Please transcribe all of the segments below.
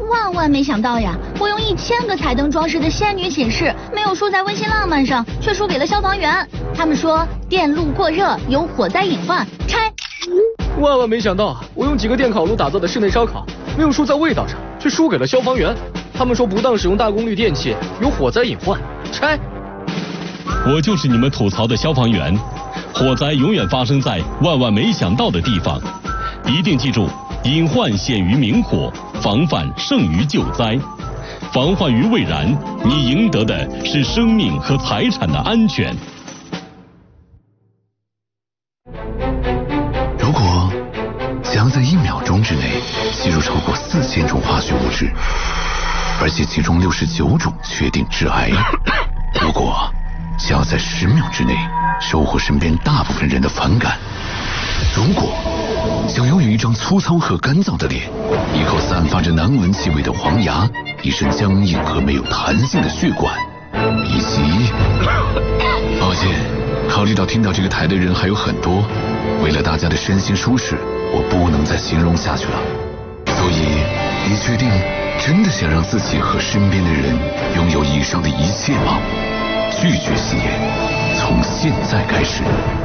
万没想到呀！我用1000个彩灯装饰的仙女寝室，没有输在温馨浪漫上，却输给了消防员。他们说电路过热有火灾隐患，拆。 万没想到，我用几个电烤炉打造的室内烧烤，没有输在味道上，却输给了消防员。他们说不当使用大功率电器有火灾隐患，拆。 我就是你们吐槽的消防员，火灾永远发生在万没想到的地方，一定记住。隐患显于明火，防范胜于救灾。防患于未然，你赢得的是生命和财产的安全。 如果想要在1秒钟之内吸入超过4000种化学物质，而且其中69种确定致癌；如果想要在10秒之内收获身边大部分人的反感；如果想拥有一张粗糙和干燥的脸，一口散发着难闻气味的黄牙，一身僵硬和没有弹性的血管，以及……抱歉，考虑到听到这个台的人还有很多，为了大家的身心舒适，我不能再形容下去了。所以，你确定真的想让自己和身边的人拥有以上的一切吗？拒绝吸烟，从现在开始。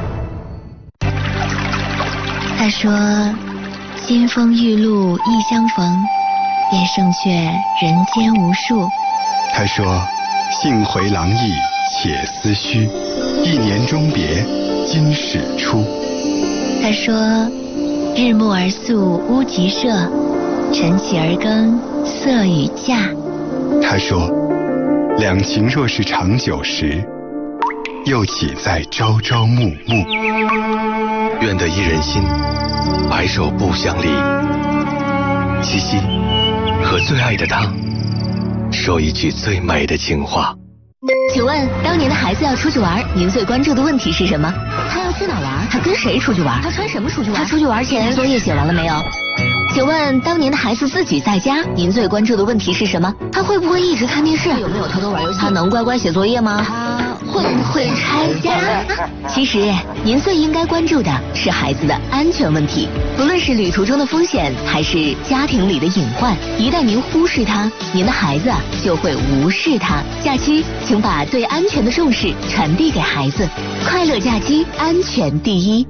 他说金风玉露一相逢，便胜却人间无数。 他说幸回廊意且思绪，一年终别今始出。 他说日暮而宿屋集社，晨起而更色与嫁。 他说两情若是长久时，又岂在朝朝暮暮。 愿得一人心，白首不相离。七夕，和最爱的他说一句最美的情话。 请问当年的孩子要出去玩，您最关注的问题是什么？他要去哪玩？他跟谁出去玩？他穿什么出去玩？他出去玩前作业写完了没有？请问当年的孩子自己在家，您最关注的问题是什么？他会不会一直看电视？有没有偷偷玩游戏？他能乖乖写作业吗？他会不会拆家？其实您最应该关注的是孩子的安全问题，不论是旅途中的风险，还是家庭里的隐患，一旦您忽视它，您的孩子就会无视它。假期请把对安全的重视传递给孩子，快乐假期，安全第一。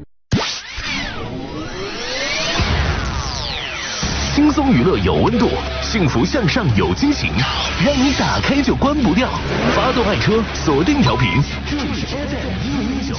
轻松娱乐有温度，幸福向上有惊喜，让你打开就关不掉。发动爱车，锁定调频，这里是 FM101.9。